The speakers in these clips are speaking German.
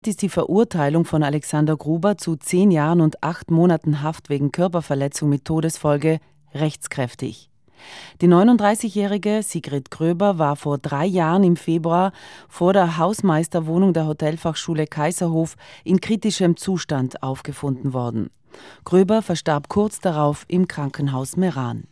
Ist die Verurteilung von Alexander Gruber zu 10 Jahren und 8 Monaten Haft wegen Körperverletzung mit Todesfolge rechtskräftig. Die 39-jährige Sigrid Gröber war vor 3 Jahren im Februar vor der Hausmeisterwohnung der Hotelfachschule Kaiserhof in kritischem Zustand aufgefunden worden. Gröber verstarb kurz darauf im Krankenhaus Meran.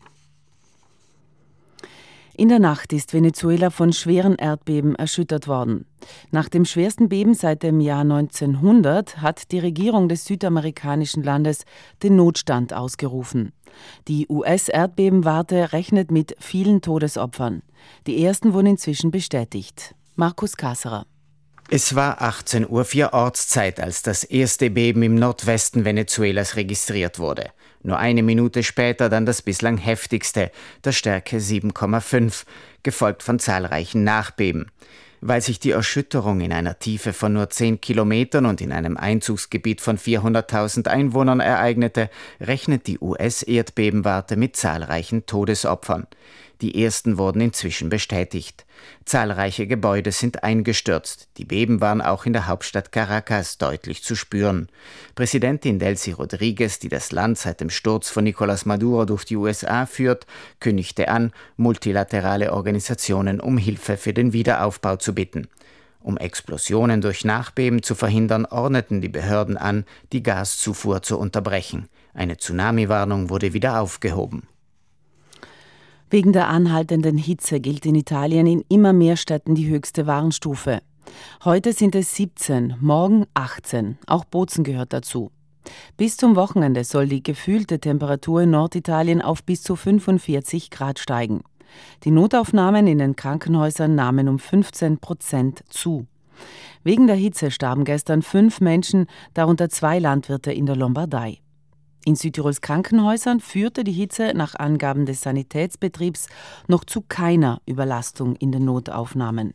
In der Nacht ist Venezuela von schweren Erdbeben erschüttert worden. Nach dem schwersten Beben seit dem Jahr 1900 hat die Regierung des südamerikanischen Landes den Notstand ausgerufen. Die US-Erdbebenwarte rechnet mit vielen Todesopfern. Die ersten wurden inzwischen bestätigt. Markus Kasserer. Es war 18:04 Uhr Ortszeit, als das erste Beben im Nordwesten Venezuelas registriert wurde. Nur eine Minute später dann das bislang heftigste, der Stärke 7,5, gefolgt von zahlreichen Nachbeben. Weil sich die Erschütterung in einer Tiefe von nur 10 Kilometern und in einem Einzugsgebiet von 400.000 Einwohnern ereignete, rechnet die US-Erdbebenwarte mit zahlreichen Todesopfern. Die ersten wurden inzwischen bestätigt. Zahlreiche Gebäude sind eingestürzt. Die Beben waren auch in der Hauptstadt Caracas deutlich zu spüren. Präsidentin Delcy Rodriguez, die das Land seit dem Sturz von Nicolás Maduro durch die USA führt, kündigte an, multilaterale Organisationen um Hilfe für den Wiederaufbau zu bitten. Um Explosionen durch Nachbeben zu verhindern, ordneten die Behörden an, die Gaszufuhr zu unterbrechen. Eine Tsunami-Warnung wurde wieder aufgehoben. Wegen der anhaltenden Hitze gilt in Italien in immer mehr Städten die höchste Warnstufe. Heute sind es 17, morgen 18. Auch Bozen gehört dazu. Bis zum Wochenende soll die gefühlte Temperatur in Norditalien auf bis zu 45 Grad steigen. Die Notaufnahmen in den Krankenhäusern nahmen um 15% zu. Wegen der Hitze starben gestern 5 Menschen, darunter 2 Landwirte in der Lombardei. In Südtirols Krankenhäusern führte die Hitze nach Angaben des Sanitätsbetriebs noch zu keiner Überlastung in den Notaufnahmen.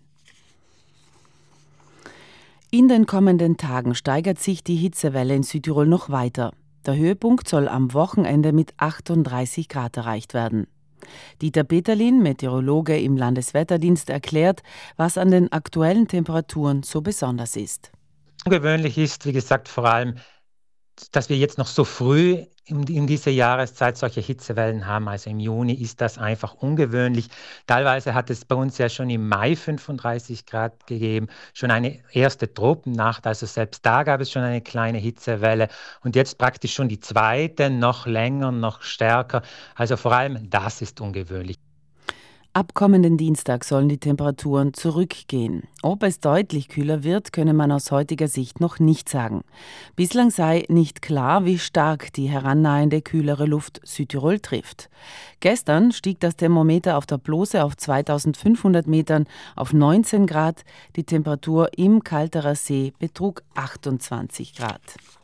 In den kommenden Tagen steigert sich die Hitzewelle in Südtirol noch weiter. Der Höhepunkt soll am Wochenende mit 38 Grad erreicht werden. Dieter Peterlin, Meteorologe im Landeswetterdienst, erklärt, was an den aktuellen Temperaturen so besonders ist. Ungewöhnlich ist, wie gesagt, vor allem, dass wir jetzt noch so früh in dieser Jahreszeit solche Hitzewellen haben. Also im Juni ist das einfach ungewöhnlich. Teilweise hat es bei uns ja schon im Mai 35 Grad gegeben, schon eine erste Tropennacht, also selbst da gab es schon eine kleine Hitzewelle und jetzt praktisch schon die zweite, noch länger, noch stärker. Also vor allem das ist ungewöhnlich. Ab kommenden Dienstag sollen die Temperaturen zurückgehen. Ob es deutlich kühler wird, könne man aus heutiger Sicht noch nicht sagen. Bislang sei nicht klar, wie stark die herannahende kühlere Luft Südtirol trifft. Gestern stieg das Thermometer auf der Blose auf 2500 Metern auf 19 Grad. Die Temperatur im Kalterer See betrug 28 Grad.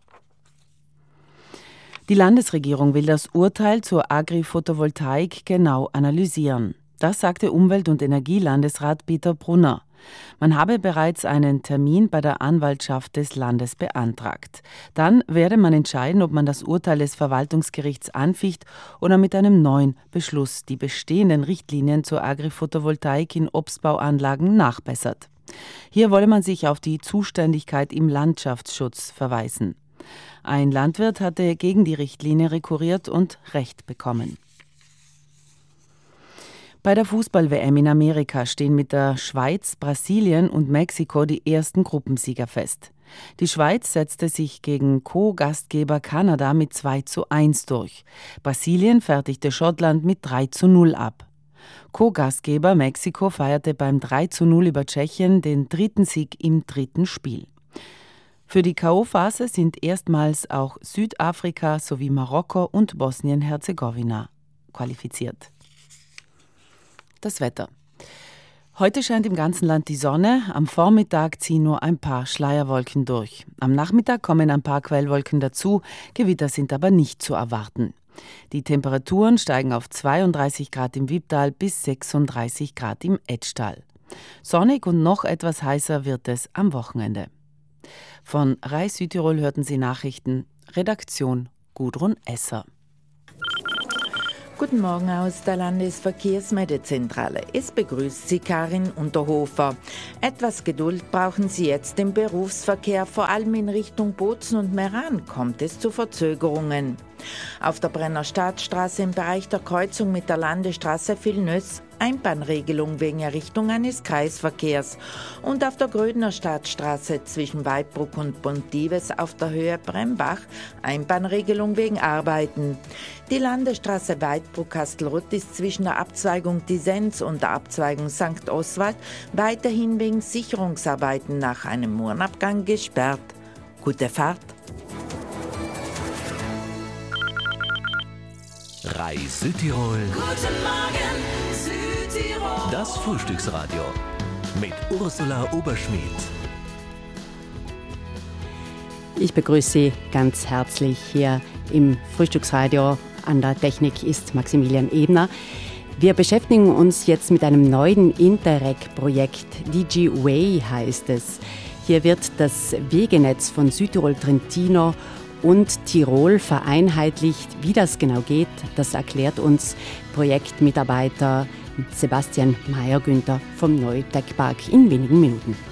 Die Landesregierung will das Urteil zur Agri-Photovoltaik genau analysieren. Das sagte Umwelt- und Energielandesrat Peter Brunner. Man habe bereits einen Termin bei der Anwaltschaft des Landes beantragt. Dann werde man entscheiden, ob man das Urteil des Verwaltungsgerichts anficht oder mit einem neuen Beschluss die bestehenden Richtlinien zur Agri-Photovoltaik in Obstbauanlagen nachbessert. Hier wolle man sich auf die Zuständigkeit im Landschaftsschutz verweisen. Ein Landwirt hatte gegen die Richtlinie rekurriert und Recht bekommen. Bei der Fußball-WM in Amerika stehen mit der Schweiz, Brasilien und Mexiko die ersten Gruppensieger fest. Die Schweiz setzte sich gegen Co-Gastgeber Kanada mit 2:1 durch. Brasilien fertigte Schottland mit 3:0 ab. Co-Gastgeber Mexiko feierte beim 3:0 über Tschechien den 3. Sieg im 3. Spiel. Für die K.O.-Phase sind erstmals auch Südafrika sowie Marokko und Bosnien-Herzegowina qualifiziert. Das Wetter. Heute scheint im ganzen Land die Sonne, am Vormittag ziehen nur ein paar Schleierwolken durch. Am Nachmittag kommen ein paar Quellwolken dazu, Gewitter sind aber nicht zu erwarten. Die Temperaturen steigen auf 32 Grad im Wipptal bis 36 Grad im Etschtal. Sonnig und noch etwas heißer wird es am Wochenende. Von RAI Südtirol hörten Sie Nachrichten, Redaktion Gudrun Esser. Guten Morgen aus der Landesverkehrsmeldezentrale. Es begrüßt Sie Karin Unterhofer. Etwas Geduld brauchen Sie jetzt im Berufsverkehr. Vor allem in Richtung Bozen und Meran kommt es zu Verzögerungen. Auf der Brenner Staatsstraße im Bereich der Kreuzung mit der Landesstraße Villeneuve Einbahnregelung wegen Errichtung eines Kreisverkehrs. Und auf der Grödner Staatsstraße zwischen Weidbruck und Bontives auf der Höhe Brembach Einbahnregelung wegen Arbeiten. Die Landesstraße Weidbruck-Kastelruth ist zwischen der Abzweigung Disenz und der Abzweigung St. Oswald weiterhin wegen Sicherungsarbeiten nach einem Murenabgang gesperrt. Gute Fahrt! Reis Südtirol. Guten Morgen, Südtirol. Das Frühstücksradio mit Ursula Oberschmidt. Ich begrüße Sie ganz herzlich hier im Frühstücksradio. An der Technik ist Maximilian Ebner. Wir beschäftigen uns jetzt mit einem neuen Interreg-Projekt. DigiWay heißt es. Hier wird das Wegenetz von Südtirol-Trentino und Tirol vereinheitlicht. Wie das genau geht, das erklärt uns Projektmitarbeiter Sebastian Meyer-Günther vom Neutech Park in wenigen Minuten.